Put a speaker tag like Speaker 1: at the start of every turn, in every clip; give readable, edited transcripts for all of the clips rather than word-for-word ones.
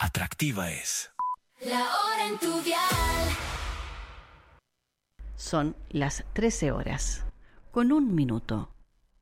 Speaker 1: Atractiva es.
Speaker 2: La hora en tu dial.
Speaker 3: Son las 13 horas, con 1 minuto.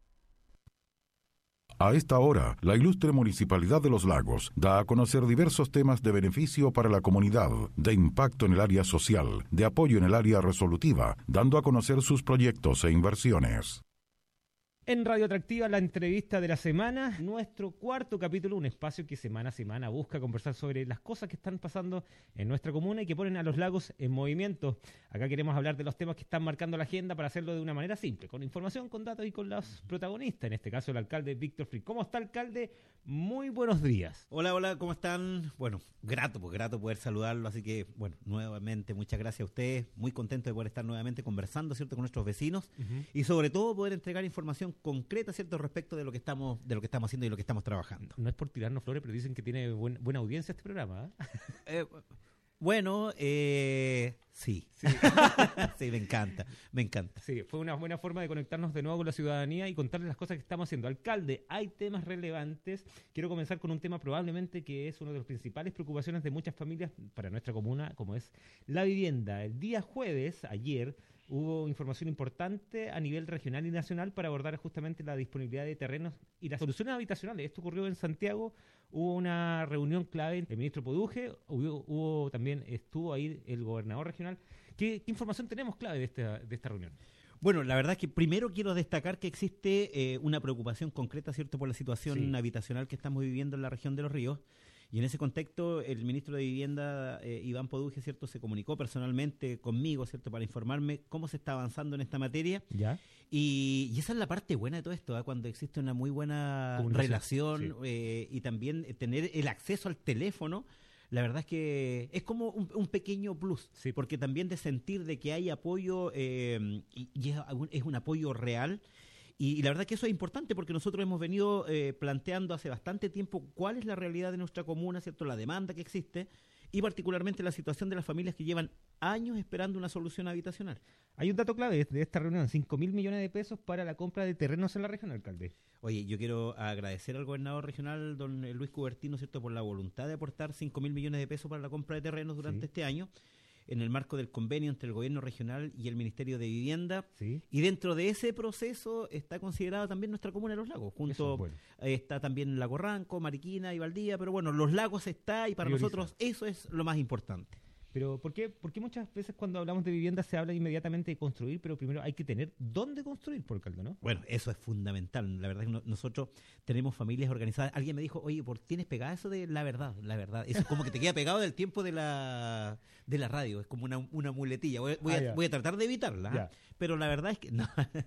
Speaker 4: A esta hora, la ilustre Municipalidad de Los Lagos da a conocer diversos temas de beneficio para la comunidad, de impacto en el área social, de apoyo en el área resolutiva, dando a conocer sus proyectos e inversiones.
Speaker 5: En Radio Atractiva, la entrevista de la semana, nuestro cuarto capítulo, un espacio que semana a semana busca conversar sobre las cosas que están pasando en nuestra comuna y que ponen a Los Lagos en movimiento. Acá queremos hablar de los temas que están marcando la agenda para hacerlo de una manera simple, con información, con datos y con los protagonistas, en este caso el alcalde Víctor Frick. ¿Cómo está, alcalde? Muy buenos días.
Speaker 6: Hola, ¿cómo están? Bueno, grato poder saludarlo, así que, bueno, nuevamente muchas gracias a ustedes, muy contento de poder estar nuevamente conversando, ¿cierto?, con nuestros vecinos y sobre todo poder entregar información concreta, ¿cierto?, respecto de lo que estamos haciendo y lo que estamos trabajando.
Speaker 5: No es por tirarnos flores, pero dicen que tiene buena audiencia este programa, ¿eh?
Speaker 6: Bueno, sí. Sí, me encanta.
Speaker 5: Sí, fue una buena forma de conectarnos de nuevo con la ciudadanía y contarles las cosas que estamos haciendo. Alcalde, hay temas relevantes. Quiero comenzar con un tema probablemente que es una de las principales preocupaciones de muchas familias para nuestra comuna, como es la vivienda. El día jueves, ayer, hubo información importante a nivel regional y nacional para abordar justamente la disponibilidad de terrenos y las soluciones habitacionales. Esto ocurrió en Santiago, hubo una reunión clave, el ministro Poduje, también estuvo ahí el gobernador regional. ¿Qué información tenemos clave de esta reunión?
Speaker 6: Bueno, la verdad es que primero quiero destacar que existe una preocupación concreta, ¿cierto?, por la situación habitacional que estamos viviendo en la región de Los Ríos. Y en ese contexto, el ministro de Vivienda, Iván Poduje, ¿cierto?, se comunicó personalmente conmigo, ¿cierto?, para informarme cómo se está avanzando en esta materia.
Speaker 5: ¿Ya?
Speaker 6: Y esa es la parte buena de todo esto, cuando existe una muy buena relación y también tener el acceso al teléfono. La verdad es que es como un pequeño plus, porque también de sentir de que hay apoyo y es un apoyo real. Y la verdad que eso es importante porque nosotros hemos venido planteando hace bastante tiempo cuál es la realidad de nuestra comuna, ¿cierto?, la demanda que existe y particularmente la situación de las familias que llevan años esperando una solución habitacional.
Speaker 5: Hay un dato clave de esta reunión, 5.000 millones de pesos para la compra de terrenos en la región, alcalde.
Speaker 6: Oye, yo quiero agradecer al gobernador regional, don Luis Cubertino, ¿cierto?, por la voluntad de aportar 5.000 millones de pesos para la compra de terrenos durante este año, en el marco del convenio entre el gobierno regional y el Ministerio de Vivienda.
Speaker 5: Sí.
Speaker 6: Y dentro de ese proceso está considerada también nuestra comuna de Los Lagos. Está también Lago Ranco, Mariquina y Valdía, pero bueno, Los Lagos está y para nosotros eso es lo más importante.
Speaker 5: Pero ¿por qué muchas veces cuando hablamos de vivienda se habla inmediatamente de construir, pero primero hay que tener dónde construir, por alcalde, ¿no?
Speaker 6: Bueno, eso es fundamental. La verdad es que nosotros tenemos familias organizadas. Alguien me dijo, oye, ¿tienes pegada eso de la verdad? La verdad. Eso es como que te queda pegado del tiempo de la radio. Es como una muletilla. Voy a tratar de evitarla. Pero la verdad es que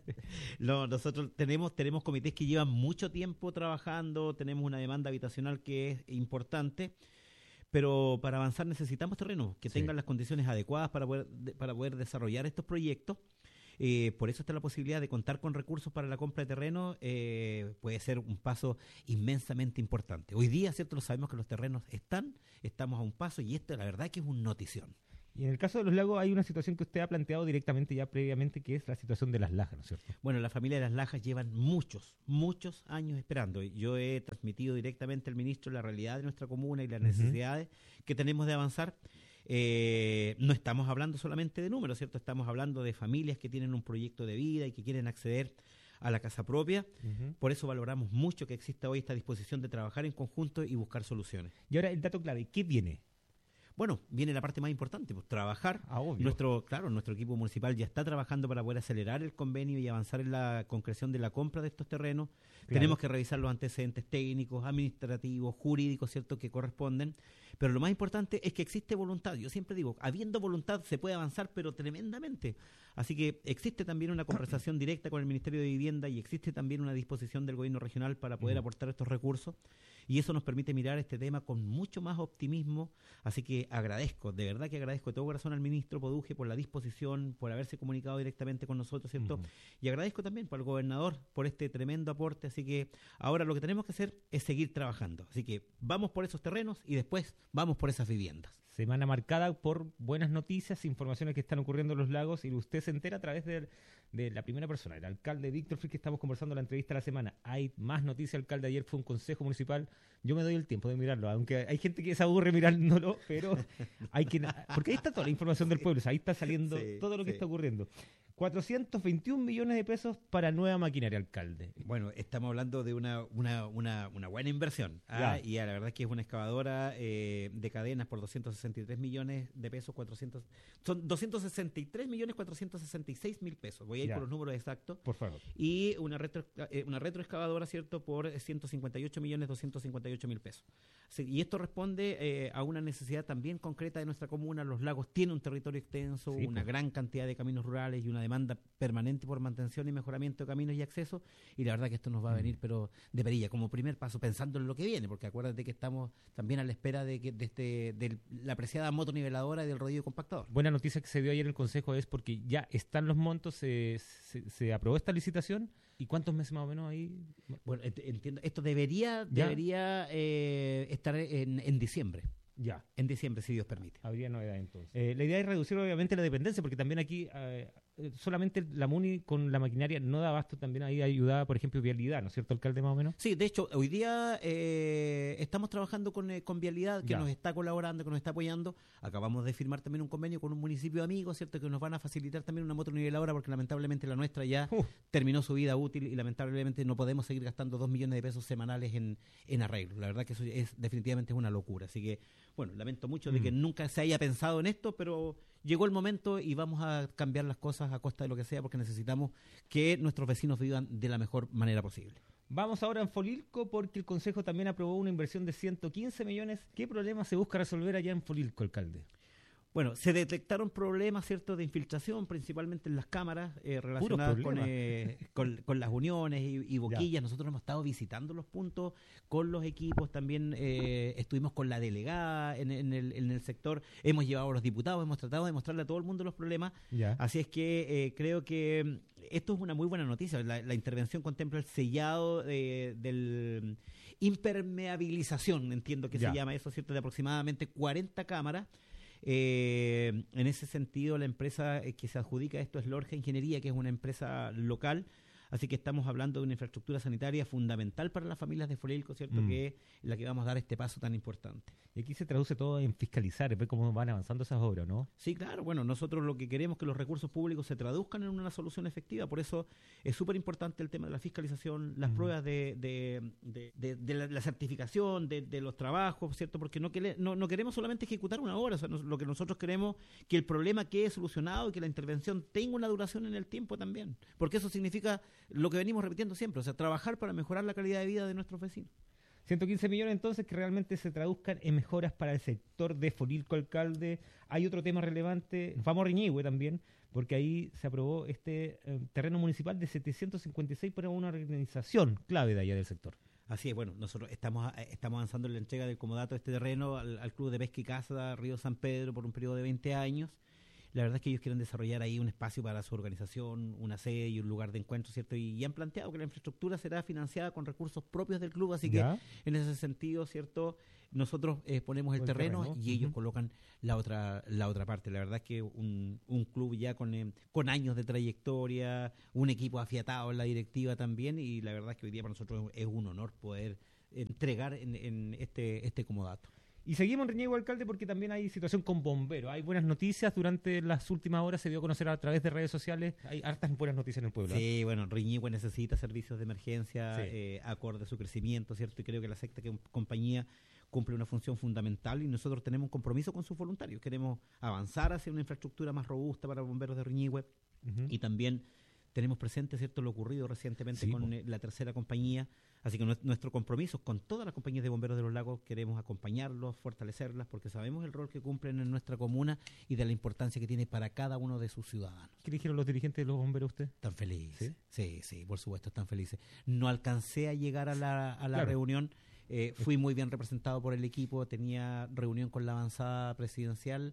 Speaker 6: no, nosotros tenemos comités que llevan mucho tiempo trabajando, tenemos una demanda habitacional que es importante. Pero para avanzar necesitamos terrenos que tengan las condiciones adecuadas para poder desarrollar estos proyectos. Por eso está la posibilidad de contar con recursos para la compra de terrenos. Puede ser un paso inmensamente importante. Hoy día, ¿cierto?, lo sabemos que los terrenos estamos a un paso y esto la verdad que es un notición.
Speaker 5: Y en el caso de Los Lagos hay una situación que usted ha planteado directamente ya previamente, que es la situación de las lajas, ¿no es cierto?
Speaker 6: Bueno, la familia de las lajas llevan muchos años esperando. Yo he transmitido directamente al ministro la realidad de nuestra comuna y las necesidades que tenemos de avanzar. No estamos hablando solamente de números, ¿cierto? Estamos hablando de familias que tienen un proyecto de vida y que quieren acceder a la casa propia. Por eso valoramos mucho que exista hoy esta disposición de trabajar en conjunto y buscar soluciones.
Speaker 5: Y ahora el dato clave, ¿qué viene?
Speaker 6: Bueno, viene la parte más importante, pues trabajar.
Speaker 5: Obvio.
Speaker 6: Nuestro equipo municipal ya está trabajando para poder acelerar el convenio y avanzar en la concreción de la compra de estos terrenos. Claro. Tenemos que revisar los antecedentes técnicos, administrativos, jurídicos, ¿cierto?, que corresponden. Pero lo más importante es que existe voluntad. Yo siempre digo, habiendo voluntad se puede avanzar, pero tremendamente. Así que existe también una conversación directa con el Ministerio de Vivienda y existe también una disposición del gobierno regional para poder aportar estos recursos. Y eso nos permite mirar este tema con mucho más optimismo. Así que agradezco, de verdad que agradezco de todo corazón al ministro Poduje por la disposición, por haberse comunicado directamente con nosotros, ¿cierto? Y agradezco también al gobernador por este tremendo aporte. Así que ahora lo que tenemos que hacer es seguir trabajando. Así que vamos por esos terrenos y después vamos por esas viviendas.
Speaker 5: Semana marcada por buenas noticias, informaciones que están ocurriendo en los lagos, y usted se entera a través de la primera persona, el alcalde Víctor Frick, que estamos conversando en la entrevista de la semana. Hay más noticias, alcalde. Ayer fue un consejo municipal. Yo me doy el tiempo de mirarlo, aunque hay gente que se aburre mirándolo, pero hay que... Porque ahí está toda la información del pueblo, o sea, ahí está saliendo todo lo que está ocurriendo. 421 millones de pesos para nueva maquinaria, alcalde.
Speaker 6: Bueno, estamos hablando de una buena inversión. Y la verdad es que es una excavadora de cadenas por 263 millones de pesos, son 263 millones 466 mil pesos. Voy a ir por los números exactos.
Speaker 5: Por favor.
Speaker 6: Y una retroexcavadora, ¿cierto?, por 158 millones 258 mil pesos. Sí, y esto responde a una necesidad también concreta de nuestra comuna. Los Lagos tienen un territorio extenso, una gran cantidad de caminos rurales y una demanda permanente por mantención y mejoramiento de caminos y acceso, y la verdad que esto nos va a venir pero de perilla, como primer paso, pensando en lo que viene, porque acuérdate que estamos también a la espera de la apreciada motoniveladora y del rodillo compactador.
Speaker 5: Buena noticia que se dio ayer en el Consejo es porque ya están los montos, se aprobó esta licitación. ¿Y cuántos meses más o menos ahí?
Speaker 6: Bueno, entiendo, esto debería estar en diciembre.
Speaker 5: Ya.
Speaker 6: En diciembre, si Dios permite.
Speaker 5: Habría novedad entonces. La idea es reducir obviamente la dependencia, porque también aquí solamente la MUNI con la maquinaria no da abasto, también ahí ayuda, por ejemplo, Vialidad, ¿no es cierto, alcalde, más o menos?
Speaker 6: Sí, de hecho, hoy día estamos trabajando con Vialidad, que nos está colaborando, que nos está apoyando. Acabamos de firmar también un convenio con un municipio amigo, ¿cierto?, que nos van a facilitar también una motoniveladora, porque lamentablemente la nuestra ya terminó su vida útil y lamentablemente no podemos seguir gastando 2 millones de pesos semanales en arreglos. La verdad que eso es definitivamente una locura. Así que, bueno, lamento mucho de que nunca se haya pensado en esto, pero llegó el momento y vamos a cambiar las cosas a costa de lo que sea, porque necesitamos que nuestros vecinos vivan de la mejor manera posible.
Speaker 5: Vamos ahora en Folilco, porque el Consejo también aprobó una inversión de 115 millones. ¿Qué problema se busca resolver allá en Folilco, alcalde?
Speaker 6: Bueno, se detectaron problemas, ¿cierto?, de infiltración, principalmente en las cámaras relacionadas con las uniones y boquillas. Nosotros hemos estado visitando los puntos con los equipos, también estuvimos con la delegada en el sector, hemos llevado a los diputados, hemos tratado de mostrarle a todo el mundo los problemas. Así es que creo que esto es una muy buena noticia. La intervención contempla el sellado del impermeabilización, entiendo que se llama eso, ¿cierto?, de aproximadamente 40 cámaras. En ese sentido, la empresa que se adjudica esto es Lorja Ingeniería, que es una empresa local. Así que estamos hablando de una infraestructura sanitaria fundamental para las familias de Folilco, ¿cierto?, que es la que vamos a dar este paso tan importante.
Speaker 5: Y aquí se traduce todo en fiscalizar, ver cómo van avanzando esas obras, ¿no?
Speaker 6: Sí, claro. Bueno, nosotros lo que queremos es que los recursos públicos se traduzcan en una solución efectiva. Por eso es súper importante el tema de la fiscalización, las pruebas de la certificación, de los trabajos, ¿cierto? Porque no queremos solamente ejecutar una obra. O sea, lo que nosotros queremos es que el problema quede solucionado y que la intervención tenga una duración en el tiempo también. Porque eso significa lo que venimos repitiendo siempre, o sea, trabajar para mejorar la calidad de vida de nuestros vecinos.
Speaker 5: 115 millones entonces que realmente se traduzcan en mejoras para el sector de Folilco, alcalde. Hay otro tema relevante, vamos a Reñihue también, porque ahí se aprobó este terreno municipal de 756 para una organización clave de allá del sector.
Speaker 6: Así es, bueno, nosotros estamos avanzando en la entrega del comodato de este terreno al Club de Pesca y Caza Río San Pedro por un periodo de 20 años. La verdad es que ellos quieren desarrollar ahí un espacio para su organización, una sede y un lugar de encuentro, ¿cierto? Y han planteado que la infraestructura será financiada con recursos propios del club, así que en ese sentido, ¿cierto?, nosotros ponemos el terreno y ellos colocan la otra parte. La verdad es que un club ya con años de trayectoria, un equipo afiatado en la directiva también, y la verdad es que hoy día para nosotros es un honor poder entregar en este comodato.
Speaker 5: Y seguimos en Reñihue, alcalde, porque también hay situación con bomberos. Hay buenas noticias. Durante las últimas horas se dio a conocer a través de redes sociales. Hay hartas buenas noticias en el pueblo.
Speaker 6: Sí, bueno, Reñihue necesita servicios de emergencia acorde a su crecimiento, ¿cierto? Y creo que la sexta compañía cumple una función fundamental y nosotros tenemos un compromiso con sus voluntarios. Queremos avanzar hacia una infraestructura más robusta para bomberos de Reñihue y también tenemos presente, ¿cierto?, lo ocurrido recientemente con la tercera compañía. Así que nuestro compromiso con todas las compañías de bomberos de los lagos, queremos acompañarlos, fortalecerlas, porque sabemos el rol que cumplen en nuestra comuna y de la importancia que tiene para cada uno de sus ciudadanos.
Speaker 5: ¿Qué dijeron los dirigentes de los bomberos usted?
Speaker 6: Están felices, sí, por supuesto, están felices. No alcancé a llegar a la reunión, fui muy bien representado por el equipo, tenía reunión con la avanzada presidencial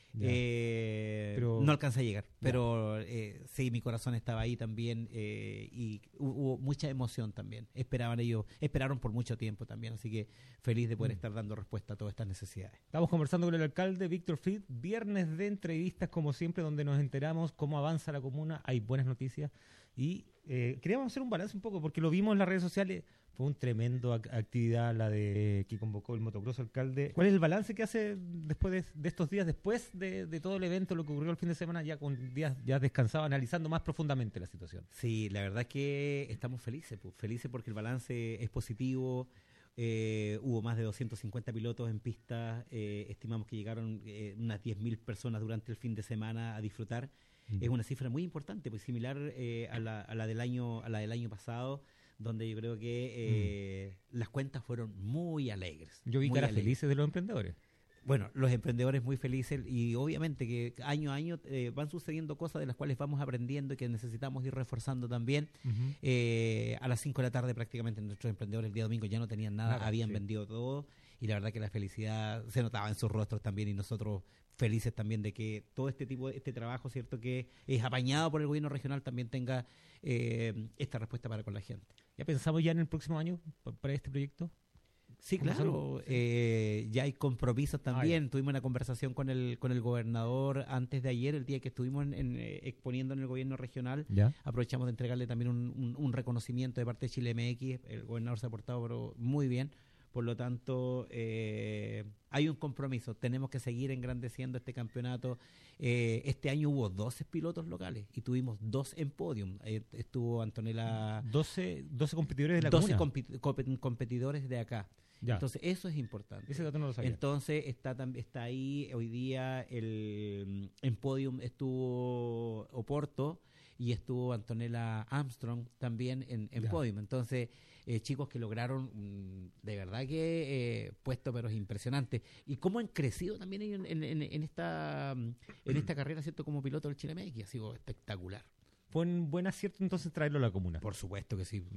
Speaker 5: Ya. Pero-
Speaker 6: No alcancé a llegar, pero sí, mi corazón estaba ahí también y hubo mucha emoción también. Esperaron por mucho tiempo también, así que feliz de poder estar dando respuesta a todas estas necesidades.
Speaker 5: Estamos conversando con el alcalde Víctor Fried, viernes de entrevistas como siempre, donde nos enteramos cómo avanza la comuna, hay buenas noticias y queríamos hacer un balance un poco, porque lo vimos en las redes sociales, fue un tremendo actividad la de que convocó el motocross alcalde. ¿Cuál es el balance que hace después de estos días, después de todo el evento, lo que ocurrió el fin de semana, ya con días ya descansado, analizando más profundamente la situación?
Speaker 6: Sí, la verdad es que estamos felices porque el balance es positivo. Hubo más de 250 pilotos en pista, estimamos que llegaron unas 10.000 personas durante el fin de semana a disfrutar. Es una cifra muy importante, pues similar a la del año pasado, donde yo creo que las cuentas fueron muy alegres.
Speaker 5: Yo vi
Speaker 6: muy
Speaker 5: caras
Speaker 6: alegres.
Speaker 5: felices de los emprendedores.
Speaker 6: Bueno, los emprendedores muy felices y obviamente que año a año van sucediendo cosas de las cuales vamos aprendiendo y que necesitamos ir reforzando también. A las 5 de la tarde prácticamente nuestros emprendedores el día domingo ya no tenían nada,
Speaker 5: Nada,
Speaker 6: habían
Speaker 5: sí.
Speaker 6: vendido todo y la verdad que la felicidad se notaba en sus rostros también y nosotros felices también de que todo este trabajo, cierto, que es apañado por el gobierno regional también tenga esta respuesta para con la gente.
Speaker 5: ¿Ya pensamos ya en el próximo año para este proyecto?
Speaker 6: Sí,
Speaker 5: ¿Cómo
Speaker 6: claro.
Speaker 5: son?
Speaker 6: Ya hay compromisos también.
Speaker 5: ya.
Speaker 6: Tuvimos una conversación con el gobernador antes de ayer, el día que estuvimos exponiendo en el gobierno regional.
Speaker 5: ¿Ya?
Speaker 6: Aprovechamos de entregarle también un reconocimiento de parte de Chile MX. El gobernador se ha portado pero muy bien. Por lo tanto, hay un compromiso. Tenemos que seguir engrandeciendo este campeonato. Este año hubo 12 pilotos locales y tuvimos 2 en podium. Estuvo Antonella...
Speaker 5: 12 competidores de la
Speaker 6: 12
Speaker 5: comuna.
Speaker 6: competidores de acá.
Speaker 5: Ya.
Speaker 6: Entonces, eso es importante.
Speaker 5: Ese dato no lo sabía.
Speaker 6: Entonces, está ahí hoy día en podium estuvo Oporto y estuvo Antonella Armstrong también en
Speaker 5: Ya.
Speaker 6: podium. Entonces, chicos que lograron de verdad que puesto, pero es impresionante. Y cómo han crecido también ellos en esta carrera, ¿cierto? Como piloto del Chile MX, ha sido espectacular.
Speaker 5: Fue un buen acierto entonces traerlo a la comuna.
Speaker 6: Por supuesto que sí,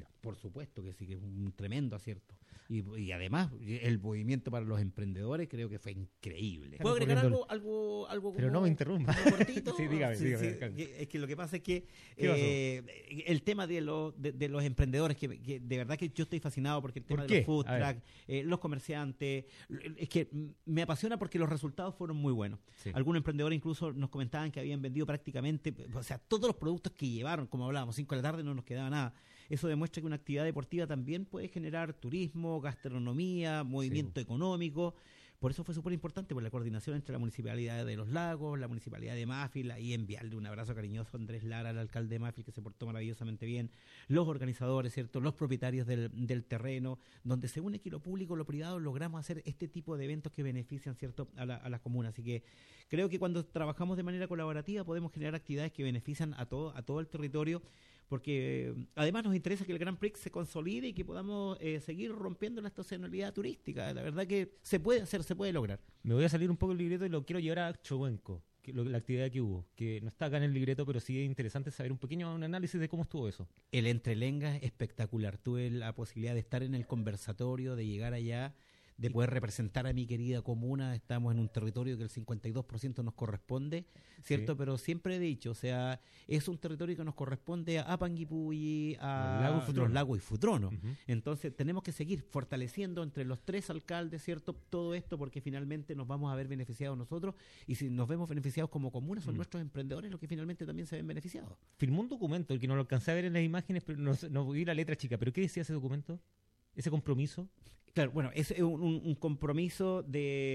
Speaker 6: que es un tremendo acierto. Y además, el movimiento para los emprendedores creo que fue increíble.
Speaker 5: Estamos
Speaker 6: ¿Puedo agregar
Speaker 5: poniendo-
Speaker 6: algo
Speaker 5: Pero no me interrumpa.
Speaker 6: algo cortito?
Speaker 5: Sí, dígame, dígame.
Speaker 6: Es que lo que pasa es que
Speaker 5: ¿Qué pasó?
Speaker 6: el tema de los emprendedores, que de verdad que yo estoy fascinado porque el tema
Speaker 5: ¿Por
Speaker 6: de
Speaker 5: qué?
Speaker 6: los food
Speaker 5: A ver.
Speaker 6: truck, los comerciantes, es que me apasiona porque los resultados fueron muy buenos.
Speaker 5: Sí.
Speaker 6: Algunos emprendedores incluso nos comentaban que habían vendido prácticamente, o sea, todos los productos que llevaron, como hablábamos, 5 de la tarde no nos quedaba nada. Eso demuestra que una actividad deportiva también puede generar turismo, gastronomía, movimiento económico. Por eso fue súper importante por la coordinación entre la Municipalidad de Los Lagos, la Municipalidad de Mafil, ahí enviarle un abrazo cariñoso a Andrés Lara, al alcalde de Mafil, que se portó maravillosamente bien, los organizadores, ¿cierto? Los propietarios del terreno, donde se une aquí lo público, lo privado, logramos hacer este tipo de eventos que benefician, ¿cierto?, a la comuna. Así que creo que cuando trabajamos de manera colaborativa podemos generar actividades que benefician a todo el territorio, porque además nos interesa que el Grand Prix se consolide y que podamos seguir rompiendo la estacionalidad turística. La verdad que se puede hacer, se puede lograr.
Speaker 5: Me voy a salir un poco del libreto y lo quiero llevar a Chohuenco, la actividad que hubo, que no está acá en el libreto, pero sí es interesante saber un análisis de cómo estuvo eso.
Speaker 6: El Entrelenga es espectacular. Tuve la posibilidad de estar en el conversatorio, de llegar allá, de poder representar a mi querida comuna. Estamos en un territorio que el 52% nos corresponde, ¿cierto?
Speaker 5: Sí.
Speaker 6: Pero siempre he dicho, o sea, es un territorio que nos corresponde a Panguipulli, a
Speaker 5: Los Lagos y Futrono.
Speaker 6: Los Lagos y Futrono.
Speaker 5: Ujú.
Speaker 6: Entonces tenemos que seguir fortaleciendo entre los 3 alcaldes, ¿cierto?, todo esto, porque finalmente nos vamos a ver beneficiados nosotros, y si nos vemos beneficiados como comuna, son nuestros emprendedores los que finalmente también se ven beneficiados.
Speaker 5: Firmó un documento, el que no lo alcancé a ver en las imágenes, pero no vi la letra chica. ¿Pero qué decía ese documento? ¿Ese compromiso?
Speaker 6: Claro, bueno, es un compromiso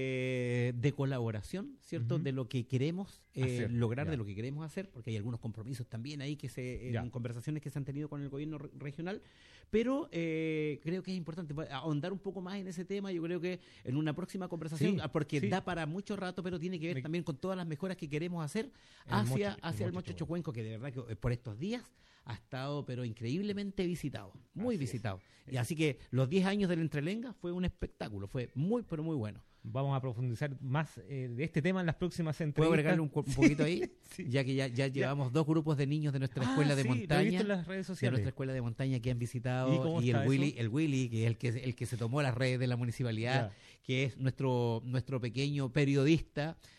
Speaker 6: de colaboración, ¿cierto?
Speaker 5: Ujú.
Speaker 6: De lo que queremos
Speaker 5: Hacer,
Speaker 6: lograr,
Speaker 5: ya.
Speaker 6: de lo que queremos hacer, porque hay algunos compromisos también ahí que
Speaker 5: Ya.
Speaker 6: en conversaciones que se han tenido con el gobierno regional, pero creo que es importante ahondar un poco más en ese tema. Yo creo que en una próxima conversación,
Speaker 5: Sí,
Speaker 6: porque
Speaker 5: sí.
Speaker 6: da para mucho rato, pero tiene que ver también con todas las mejoras que queremos hacer hacia el Mocho Chocuenco, que de verdad que por estos días ha estado pero increíblemente visitado, muy
Speaker 5: Así es.
Speaker 6: visitado. Y así que los 10 años del Entrelenga fue un espectáculo, fue muy pero muy bueno.
Speaker 5: Vamos a profundizar más de este tema en las próximas
Speaker 6: ¿Puedo
Speaker 5: entrevistas.
Speaker 6: agregarle un poquito ahí?
Speaker 5: Sí.
Speaker 6: Ya que ya llevamos 2 grupos de niños de nuestra escuela de
Speaker 5: sí, lo he
Speaker 6: montaña.
Speaker 5: visto en las redes
Speaker 6: De
Speaker 5: sociales.
Speaker 6: nuestra escuela de montaña que han
Speaker 5: ¿Y
Speaker 6: visitado,
Speaker 5: cómo
Speaker 6: y
Speaker 5: está eso?
Speaker 6: el Willy, que es el que se tomó las redes de la municipalidad,
Speaker 5: Ya.
Speaker 6: que es nuestro pequeño periodista,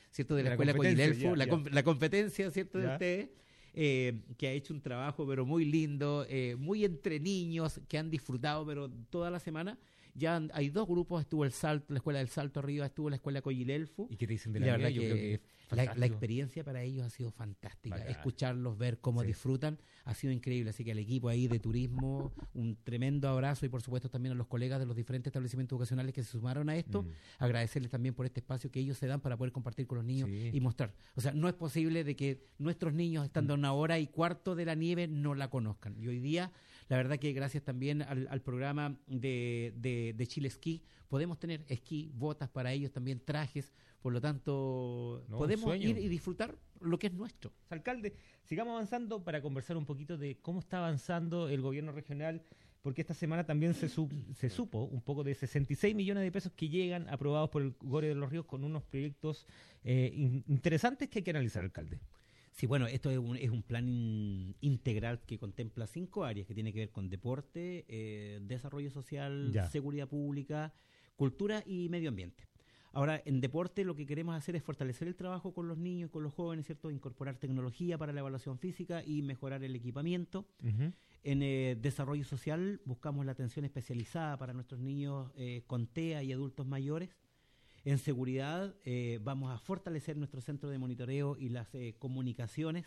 Speaker 6: ¿cierto? De la
Speaker 5: La
Speaker 6: Escuela
Speaker 5: competencia,
Speaker 6: Coyilelfo,
Speaker 5: ya.
Speaker 6: la competencia, ¿cierto? De
Speaker 5: Ya.
Speaker 6: ustedes, que ha hecho un trabajo, pero muy lindo, muy entre niños, que han disfrutado, pero toda la semana. Hay 2 grupos, estuvo el Salto, la Escuela del Salto arriba, estuvo la Escuela Coyilelfo.
Speaker 5: ¿Y qué te dicen de
Speaker 6: Y
Speaker 5: la
Speaker 6: la
Speaker 5: mía?
Speaker 6: verdad
Speaker 5: Yo
Speaker 6: que
Speaker 5: creo que es
Speaker 6: la
Speaker 5: fantástico.
Speaker 6: experiencia para ellos ha sido fantástica.
Speaker 5: Bacán.
Speaker 6: Escucharlos, ver cómo
Speaker 5: Sí.
Speaker 6: disfrutan, ha sido increíble. Así que al equipo ahí de turismo, un tremendo abrazo y por supuesto también a los colegas de los diferentes establecimientos educacionales que se sumaron a esto. Agradecerles también por este espacio que ellos se dan para poder compartir con los niños
Speaker 5: Sí.
Speaker 6: y mostrar. O sea, no es posible de que nuestros niños, estando a 1 hora y cuarto de la nieve, no la conozcan. Y hoy día, la verdad que gracias también al programa de Chile Esquí, podemos tener esquí, botas para ellos, también trajes. Por lo tanto,
Speaker 5: No, un
Speaker 6: podemos
Speaker 5: sueño.
Speaker 6: ir y disfrutar lo que es nuestro.
Speaker 5: Alcalde, sigamos avanzando para conversar un poquito de cómo está avanzando el gobierno regional, porque esta semana también se supo un poco de 66 millones de pesos que llegan aprobados por el Gore de los Ríos con unos proyectos interesantes que hay que analizar, alcalde.
Speaker 6: Sí, bueno, esto es un plan integral que contempla 5 áreas que tiene que ver con deporte, desarrollo social,
Speaker 5: Ya.
Speaker 6: seguridad pública, cultura y medio ambiente. Ahora, en deporte lo que queremos hacer es fortalecer el trabajo con los niños, con los jóvenes, ¿cierto? Incorporar tecnología para la evaluación física y mejorar el equipamiento. En desarrollo social buscamos la atención especializada para nuestros niños con TEA y adultos mayores. En seguridad vamos a fortalecer nuestro centro de monitoreo y las comunicaciones.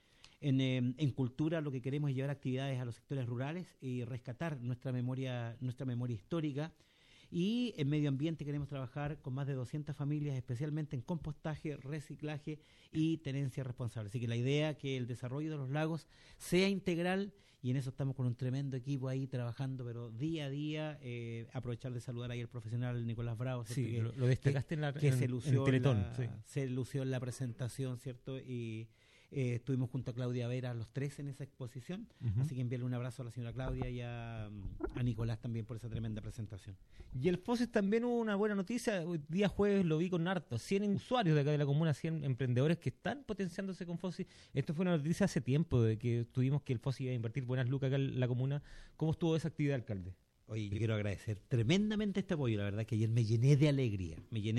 Speaker 6: En cultura lo que queremos es llevar actividades a los sectores rurales y rescatar nuestra memoria histórica. Y en medio ambiente queremos trabajar con más de 200 familias, especialmente en compostaje, reciclaje y tenencia responsable. Así que la idea es que el desarrollo de los lagos sea integral y en eso estamos con un tremendo equipo ahí trabajando, pero día a día. Aprovechar de saludar ahí al profesional Nicolás Bravo, ¿cierto?
Speaker 5: Sí,
Speaker 6: que
Speaker 5: lo destacaste
Speaker 6: que se
Speaker 5: en
Speaker 6: lució
Speaker 5: el Teletón.
Speaker 6: en la,
Speaker 5: Sí.
Speaker 6: se lució en la presentación, ¿cierto? Y estuvimos junto a Claudia Vera los 3 en esa exposición, así que enviarle un abrazo a la señora Claudia y a Nicolás también por esa tremenda presentación.
Speaker 5: Y el FOSES también hubo una buena noticia. Hoy día jueves lo vi con hartos 100 usuarios de acá de la comuna, 100 emprendedores que están potenciándose con FOSI. Esto fue una noticia hace tiempo de que tuvimos que el FOSI iba a invertir buenas lucas acá en la comuna. ¿Cómo estuvo esa actividad, alcalde?
Speaker 6: Oye, yo quiero agradecer tremendamente este apoyo, la verdad que ayer me llené de alegría.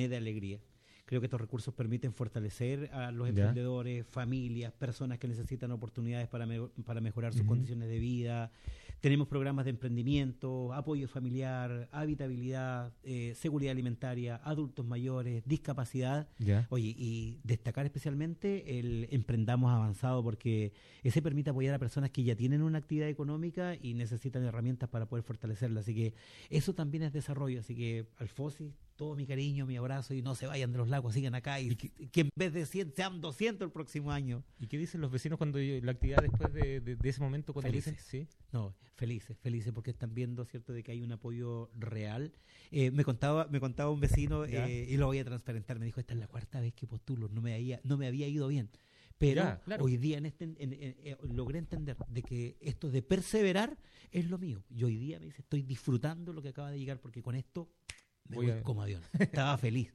Speaker 6: Creo que estos recursos permiten fortalecer a los emprendedores, familias, personas que necesitan oportunidades para mejorar sus condiciones de vida. Tenemos programas de emprendimiento, apoyo familiar, habitabilidad, seguridad alimentaria, adultos mayores, discapacidad. Oye, y destacar especialmente el Emprendamos Avanzado, porque ese permite apoyar a personas que ya tienen una actividad económica y necesitan herramientas para poder fortalecerla. Así que eso también es desarrollo. Así que al FOSI, todo mi cariño, mi abrazo, y no se vayan de los lagos, sigan acá y que en vez de 100 sean 200 el próximo año.
Speaker 5: ¿Y qué dicen los vecinos cuando la actividad después de ese momento? Cuando
Speaker 6: Felices.
Speaker 5: dicen, ¿sí?
Speaker 6: No, felices porque están viendo, ¿cierto?, de que hay un apoyo real. Me contaba un vecino, y lo voy a transparentar, me dijo, esta es la 4ª vez que postulo, no me había ido bien. Pero
Speaker 5: claro.
Speaker 6: Hoy día logré entender de que esto de perseverar es lo mío. Y hoy día me dice, estoy disfrutando lo que acaba de llegar porque con esto me voy como avión. Estaba feliz.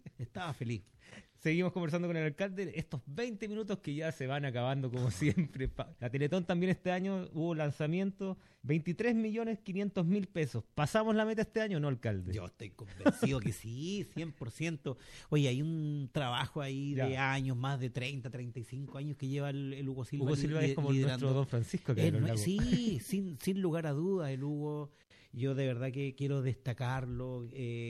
Speaker 5: Seguimos conversando con el alcalde. Estos 20 minutos que ya se van acabando como siempre. La Teletón también este año hubo lanzamiento, 23.500.000 pesos. ¿Pasamos la meta este año o no, alcalde?
Speaker 6: Yo estoy convencido que sí, 100%. Oye, hay un trabajo ahí de años, más de 30, 35 años que lleva el Hugo Silva.
Speaker 5: Hugo Silva es como nuestro Don Francisco.
Speaker 6: Sí, sin lugar a dudas, el Hugo. Yo de verdad que quiero destacarlo.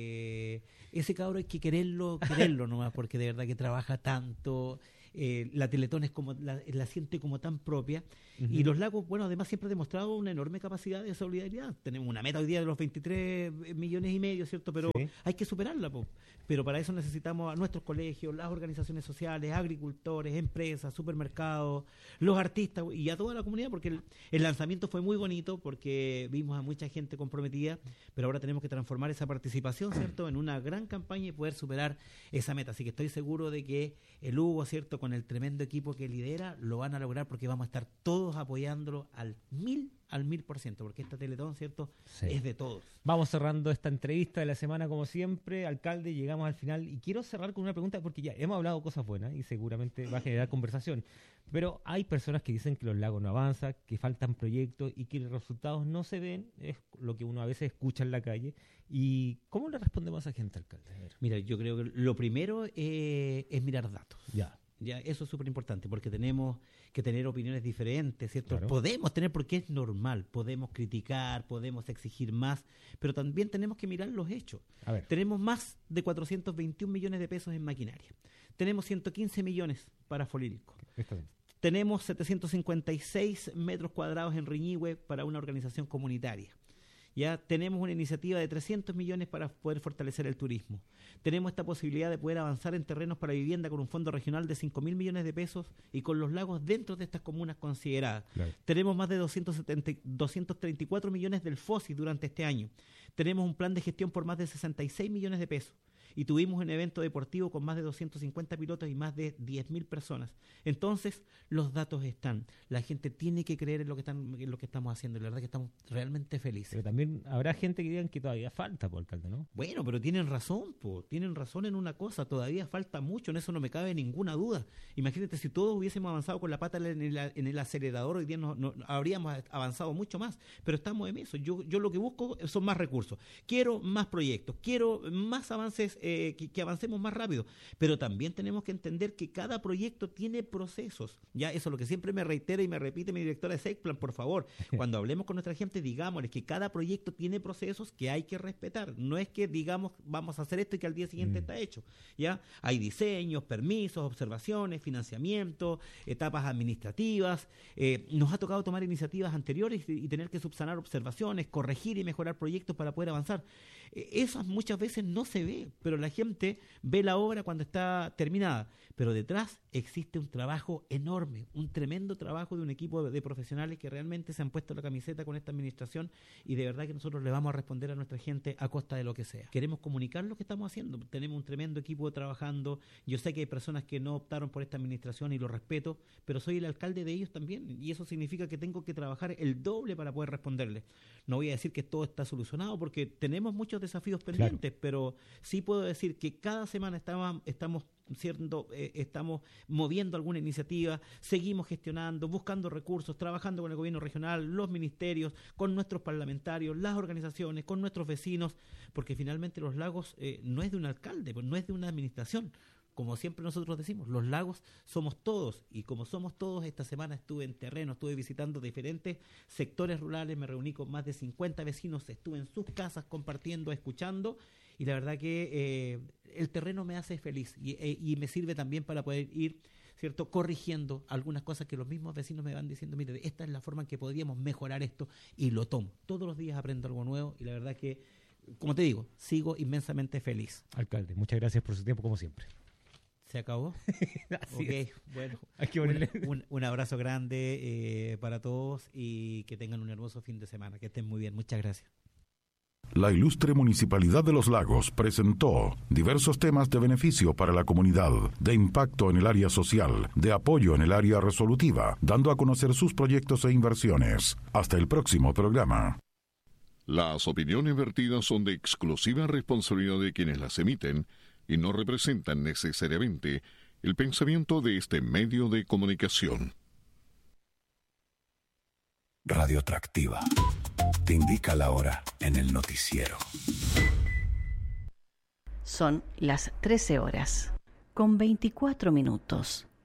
Speaker 6: Ese cabro hay que quererlo nomás, porque de verdad que trabaja tanto. La Teletón es como la siente como tan propia. Y los lagos, bueno, además siempre ha demostrado una enorme capacidad de solidaridad. Tenemos una meta hoy día de los 23,5 millones, ¿cierto? Pero hay que superarla, pero para eso necesitamos a nuestros colegios, las organizaciones sociales, agricultores, empresas, supermercados, los artistas y a toda la comunidad, porque el lanzamiento fue muy bonito, porque vimos a mucha gente comprometida, pero ahora tenemos que transformar esa participación, ¿cierto?, en una gran campaña y poder superar esa meta. Así que estoy seguro de que el Hugo, ¿cierto?, ¿cierto? Con el tremendo equipo que lidera, lo van a lograr porque vamos a estar todos apoyándolo al 1000%, porque esta Teletón, ¿cierto?
Speaker 5: Sí.
Speaker 6: Es de todos.
Speaker 5: Vamos cerrando esta entrevista de la semana como siempre. Alcalde, llegamos al final y quiero cerrar con una pregunta porque ya hemos hablado cosas buenas y seguramente va a generar conversación, pero hay personas que dicen que los lagos no avanzan, que faltan proyectos y que los resultados no se ven, es lo que uno a veces escucha en la calle. ¿Y cómo le respondemos a esa gente, alcalde? A ver.
Speaker 6: Mira, yo creo que lo primero es mirar datos.
Speaker 5: Ya.
Speaker 6: Ya, eso es súper importante porque tenemos que tener opiniones diferentes, ¿cierto?
Speaker 5: Claro.
Speaker 6: Podemos tener, porque es normal, podemos criticar, podemos exigir más, pero también tenemos que mirar los hechos.
Speaker 5: A ver.
Speaker 6: Tenemos más de 421 millones de pesos en maquinaria. Tenemos 115 millones para Folírico.
Speaker 5: Está bien.
Speaker 6: Tenemos 756 metros cuadrados en Riñihue para una organización comunitaria. Ya tenemos una iniciativa de 300 millones para poder fortalecer el turismo. Tenemos esta posibilidad de poder avanzar en terrenos para vivienda con un fondo regional de 5.000 millones de pesos y con los lagos dentro de estas comunas consideradas.
Speaker 5: Claro.
Speaker 6: Tenemos más de 234 millones del FOSI durante este año. Tenemos un plan de gestión por más de 66 millones de pesos. Y tuvimos un evento deportivo con más de 250 pilotos y más de 10.000 personas. Entonces, los datos están. La gente tiene que creer en lo que estamos haciendo. Y la verdad que estamos realmente felices.
Speaker 5: Pero también habrá gente que digan que todavía falta, por alcalde, ¿no?
Speaker 6: Bueno, pero tienen razón, tienen razón en una cosa. Todavía falta mucho, en eso no me cabe ninguna duda. Imagínate, si todos hubiésemos avanzado con la pata en el acelerador, hoy día no habríamos avanzado mucho más. Pero estamos en eso. Yo lo que busco son más recursos. Quiero más proyectos, quiero más avances, que avancemos más rápido, pero también tenemos que entender que cada proyecto tiene procesos, ya eso es lo que siempre me reitera y me repite mi directora de Sexplan, por favor, cuando hablemos con nuestra gente, digámosles que cada proyecto tiene procesos que hay que respetar, no es que digamos vamos a hacer esto y que al día siguiente está hecho, ya hay diseños, permisos, observaciones, financiamiento, etapas administrativas, nos ha tocado tomar iniciativas anteriores y tener que subsanar observaciones, corregir y mejorar proyectos para poder avanzar. Esas muchas veces no se ve, pero la gente ve la obra cuando está terminada, pero detrás existe un trabajo enorme, un tremendo trabajo de un equipo de profesionales que realmente se han puesto la camiseta con esta administración y de verdad que nosotros le vamos a responder a nuestra gente a costa de lo que sea. Queremos comunicar lo que estamos haciendo, tenemos un tremendo equipo trabajando, yo sé que hay personas que no optaron por esta administración y lo respeto, pero soy el alcalde de ellos también y eso significa que tengo que trabajar el doble para poder responderles. No voy a decir que todo está solucionado porque tenemos muchos desafíos pendientes, claro, pero sí puedo decir que cada semana estamos moviendo alguna iniciativa, seguimos gestionando, buscando recursos, trabajando con el gobierno regional, los ministerios, con nuestros parlamentarios, las organizaciones, con nuestros vecinos, porque finalmente los lagos no es de un alcalde, no es de una administración. Como siempre nosotros decimos, los lagos somos todos, y como somos todos, esta semana estuve en terreno, estuve visitando diferentes sectores rurales, me reuní con más de 50 vecinos, estuve en sus casas compartiendo, escuchando, y la verdad que el terreno me hace feliz y me sirve también para poder ir, ¿cierto?, corrigiendo algunas cosas que los mismos vecinos me van diciendo, mire, esta es la forma en que podríamos mejorar esto, y lo tomo. Todos los días aprendo algo nuevo, y la verdad que, como te digo, sigo inmensamente feliz.
Speaker 5: Alcalde, muchas gracias por su tiempo, como siempre.
Speaker 6: ¿Se acabó?
Speaker 5: Okay,
Speaker 6: bueno,
Speaker 5: hay que ponerle
Speaker 6: un abrazo grande para todos y que tengan un hermoso fin de semana, que estén muy bien, muchas gracias.
Speaker 4: La ilustre Municipalidad de Los Lagos presentó diversos temas de beneficio para la comunidad, de impacto en el área social, de apoyo en el área resolutiva, dando a conocer sus proyectos e inversiones. Hasta el próximo programa.
Speaker 1: Las opiniones vertidas son de exclusiva responsabilidad de quienes las emiten y no representan necesariamente el pensamiento de este medio de comunicación.
Speaker 7: Radio Tractiva. Te indica la hora en el noticiero.
Speaker 3: Son las 13 horas, con 24 minutos.